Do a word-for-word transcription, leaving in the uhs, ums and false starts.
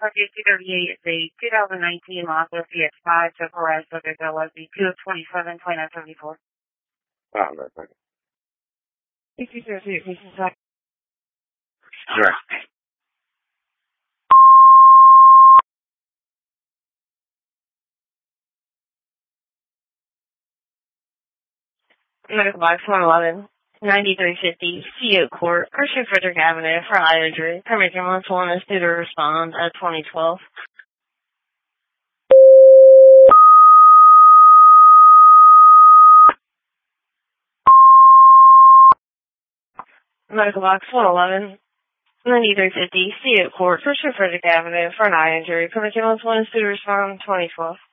Subject two thirty-eight is a two thousand nineteen Mazda C X five to Perez, subject L S B two of twenty-seven twenty-nine seventy-four. Ah, no, thank you. Thank you, sir. See you, please. Right. Medical box one eleven, ninety-three fifty, C Oak Court, Christian Frederick Avenue for eye injury. Permission one one is due to respond at twenty twelve. Medical box one eleven, ninety-three fifty, C Oak Court, Christian Frederick Avenue for an eye injury. Permission one one is due to respond twenty twelve.